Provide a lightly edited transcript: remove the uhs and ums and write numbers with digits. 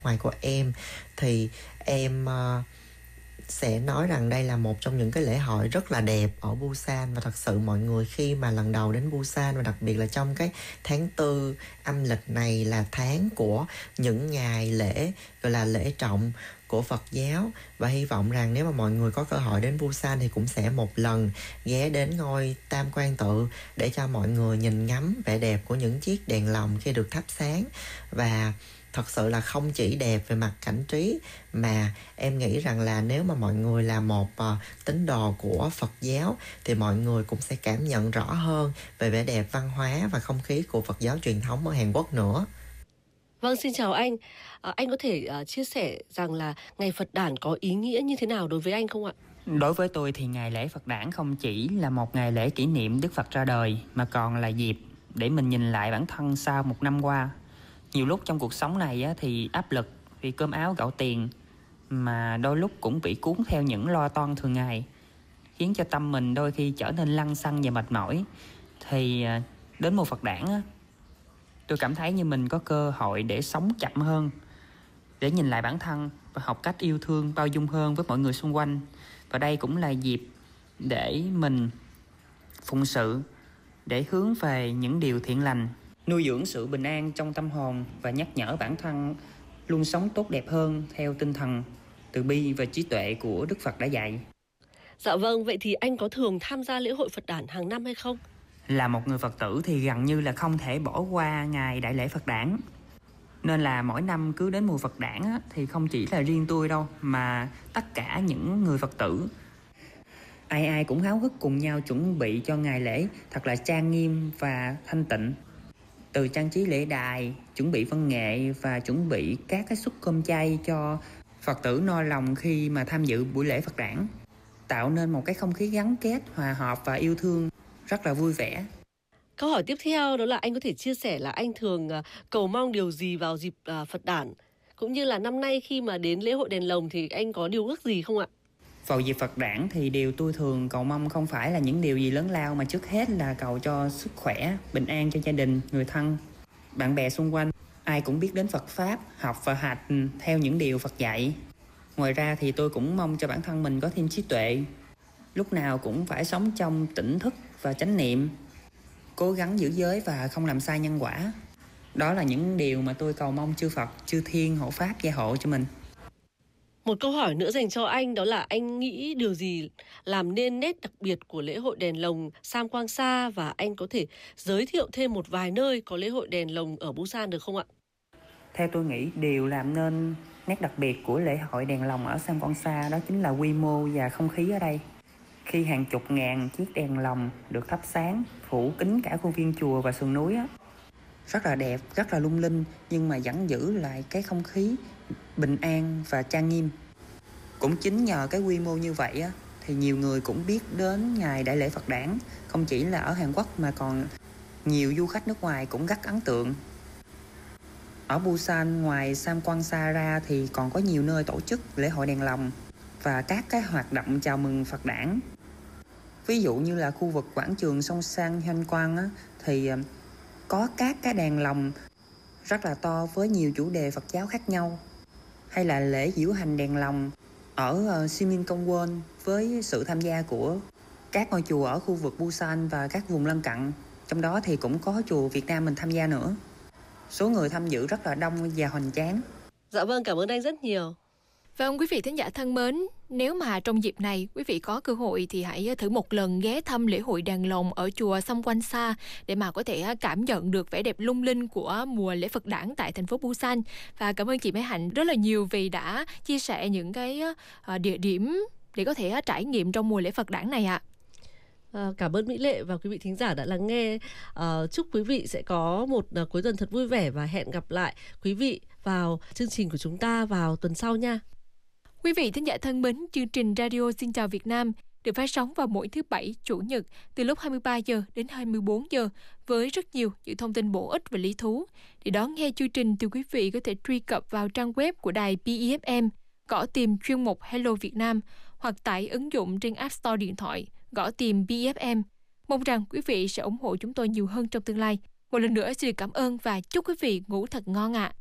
Ngoài của em thì em sẽ nói rằng đây là một trong những cái lễ hội rất là đẹp ở Busan, và thật sự mọi người khi mà lần đầu đến Busan, và đặc biệt là trong cái tháng 4 âm lịch này là tháng của những ngày lễ gọi là lễ trọng của Phật giáo, và hy vọng rằng nếu mà mọi người có cơ hội đến Busan thì cũng sẽ một lần ghé đến ngôi Tam Quan Tự để cho mọi người nhìn ngắm vẻ đẹp của những chiếc đèn lồng khi được thắp sáng. Và thật sự là không chỉ đẹp về mặt cảnh trí, mà em nghĩ rằng là nếu mà mọi người là một tín đồ của Phật giáo thì mọi người cũng sẽ cảm nhận rõ hơn về vẻ đẹp văn hóa và không khí của Phật giáo truyền thống ở Hàn Quốc nữa. Vâng, xin chào anh. Anh có thể chia sẻ rằng là ngày Phật đản có ý nghĩa như thế nào đối với anh không ạ? Đối với tôi thì ngày lễ Phật đản không chỉ là một ngày lễ kỷ niệm Đức Phật ra đời, mà còn là dịp để mình nhìn lại bản thân sau một năm qua. Nhiều lúc trong cuộc sống này thì áp lực vì cơm áo gạo tiền, mà đôi lúc cũng bị cuốn theo những lo toan thường ngày, khiến cho tâm mình đôi khi trở nên lăng xăng và mệt mỏi. Thì đến mùa Phật đản tôi cảm thấy như mình có cơ hội để sống chậm hơn, để nhìn lại bản thân và học cách yêu thương, bao dung hơn với mọi người xung quanh. Và đây cũng là dịp để mình phụng sự, để hướng về những điều thiện lành, nuôi dưỡng sự bình an trong tâm hồn và nhắc nhở bản thân luôn sống tốt đẹp hơn theo tinh thần từ bi và trí tuệ của Đức Phật đã dạy. Dạ vâng, vậy thì anh có thường tham gia lễ hội Phật đản hàng năm hay không? Là một người Phật tử thì gần như là không thể bỏ qua ngày đại lễ Phật đản. Nên là mỗi năm cứ đến mùa Phật đản thì không chỉ là riêng tôi đâu, mà tất cả những người Phật tử ai ai cũng háo hức cùng nhau chuẩn bị cho ngày lễ thật là trang nghiêm và thanh tịnh. Từ trang trí lễ đài, chuẩn bị văn nghệ và chuẩn bị các cái suất cơm chay cho Phật tử no lòng khi mà tham dự buổi lễ Phật đản, tạo nên một cái không khí gắn kết, hòa hợp và yêu thương rất là vui vẻ. Câu hỏi tiếp theo đó là anh có thể chia sẻ là anh thường cầu mong điều gì vào dịp Phật đản, cũng như là năm nay khi mà đến lễ hội đèn lồng thì anh có điều ước gì không ạ? Vào dịp Phật đản thì điều tôi thường cầu mong không phải là những điều gì lớn lao, mà trước hết là cầu cho sức khỏe, bình an cho gia đình, người thân, bạn bè xung quanh. Ai cũng biết đến Phật Pháp, học và hành theo những điều Phật dạy. Ngoài ra thì tôi cũng mong cho bản thân mình có thêm trí tuệ, lúc nào cũng phải sống trong tỉnh thức và chánh niệm, cố gắng giữ giới và không làm sai nhân quả. Đó là những điều mà tôi cầu mong chư Phật, chư Thiên hộ Pháp gia hộ cho mình. Một câu hỏi nữa dành cho anh đó là anh nghĩ điều gì làm nên nét đặc biệt của lễ hội đèn lồng Samgwangsa, và anh có thể giới thiệu thêm một vài nơi có lễ hội đèn lồng ở Busan được không ạ? Theo tôi nghĩ điều làm nên nét đặc biệt của lễ hội đèn lồng ở Samgwangsa đó chính là quy mô và không khí ở đây. Khi hàng chục ngàn chiếc đèn lồng được thắp sáng phủ kín cả khuôn viên chùa và sườn núi rất là đẹp, rất là lung linh, nhưng mà vẫn giữ lại cái không khí bình an và trang nghiêm. Cũng chính nhờ cái quy mô như vậy thì nhiều người cũng biết đến ngày đại lễ Phật đản, không chỉ là ở Hàn Quốc mà còn nhiều du khách nước ngoài cũng rất ấn tượng. Ở Busan ngoài Samgwangsa ra thì còn có nhiều nơi tổ chức lễ hội đèn lồng và các cái hoạt động chào mừng Phật đản. Ví dụ như là khu vực quảng trường Songsan Hyeonggwang thì có các cái đèn lồng rất là to với nhiều chủ đề Phật giáo khác nhau, hay là lễ diễu hành đèn lồng ở Simin-Gongwon với sự tham gia của các ngôi chùa ở khu vực Busan và các vùng lân cận, trong đó thì cũng có chùa Việt Nam mình tham gia nữa. Số người tham dự rất là đông và hoành tráng. Dạ vâng, cảm ơn anh rất nhiều. Vâng, quý vị thính giả thân mến, nếu mà trong dịp này quý vị có cơ hội thì hãy thử một lần ghé thăm lễ hội đèn lồng ở chùa Samgwangsa để mà có thể cảm nhận được vẻ đẹp lung linh của mùa lễ Phật đản tại thành phố Busan. Và cảm ơn chị Mai Hạnh rất là nhiều vì đã chia sẻ những cái địa điểm để có thể trải nghiệm trong mùa lễ Phật đản này ạ. Cảm ơn Mỹ Lệ và quý vị thính giả đã lắng nghe. Chúc quý vị sẽ có một cuối tuần thật vui vẻ và hẹn gặp lại quý vị vào chương trình của chúng ta vào tuần sau nha. Quý vị thính giả thân mến, chương trình Radio Xin Chào Việt Nam được phát sóng vào mỗi thứ Bảy, Chủ nhật từ lúc 23 giờ đến 24 giờ với rất nhiều những thông tin bổ ích và lý thú. Để đón nghe chương trình thì quý vị có thể truy cập vào trang web của đài PEFM, gõ tìm chuyên mục Hello Việt Nam hoặc tải ứng dụng trên App Store điện thoại, gõ tìm PEFM. Mong rằng quý vị sẽ ủng hộ chúng tôi nhiều hơn trong tương lai. Một lần nữa xin được cảm ơn và chúc quý vị ngủ thật ngon ạ.